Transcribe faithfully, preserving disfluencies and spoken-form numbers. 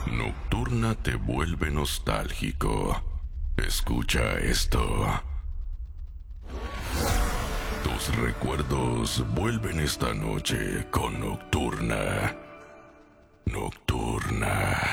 Nocturna te vuelve nostálgico. Escucha esto. Tus recuerdos vuelven esta noche con Nocturna. Nocturna.